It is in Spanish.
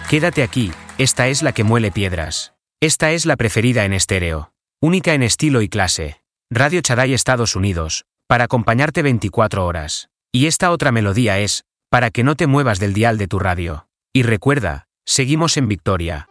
Quédate aquí, esta es la que muele piedras. Esta es la preferida en estéreo. Única en estilo y clase. Radio Chaday Estados Unidos, para acompañarte 24 horas. Y esta otra melodía es, para que no te muevas del dial de tu radio. Y recuerda, seguimos en victoria.